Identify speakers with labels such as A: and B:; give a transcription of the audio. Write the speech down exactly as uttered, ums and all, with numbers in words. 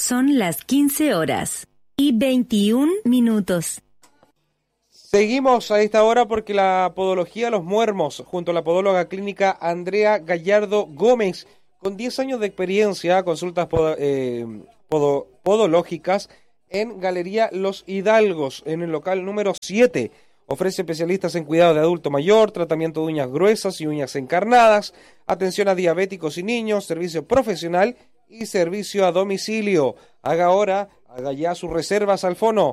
A: Son las quince horas y veintiún minutos.
B: Seguimos a esta hora porque la podología Los Muermos, junto a la podóloga clínica Andrea Gallardo Gómez, con diez años de experiencia, consultas podo, eh, podo, podológicas en Galería Los Hidalgos, en el local número siete. Ofrece especialistas en cuidado de adulto mayor, tratamiento de uñas gruesas y uñas encarnadas, atención a diabéticos y niños, servicio profesional y servicio a domicilio. Haga ahora, haga ya sus reservas al fono